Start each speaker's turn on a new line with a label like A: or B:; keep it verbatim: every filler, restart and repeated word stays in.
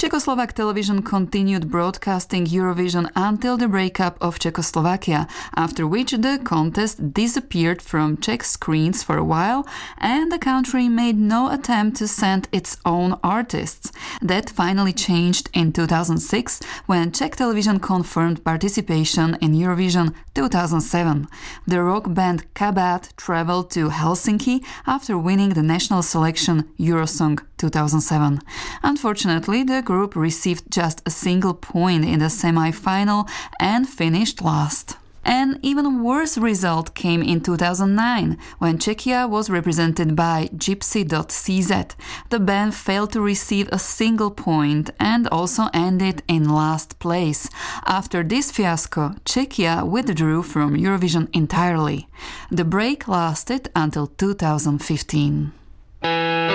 A: Czechoslovak television continued broadcasting Eurovision until the breakup of Czechoslovakia, after which the contest disappeared from Czech screens for a while and the country made no attempt to send its own artists. That finally changed in two thousand six when Czech television confirmed participation in Eurovision two thousand seven. The rock band Kabát traveled to Helsinki after winning the national selection Eurosong two thousand seven. Unfortunately, the group received just a single point in the semi-final and finished last. An even worse result came in two thousand nine, when Czechia was represented by Gypsy dot c z. The band failed to receive a single point and also ended in last place. After this fiasco, Czechia withdrew from Eurovision entirely. The break lasted until two thousand fifteen.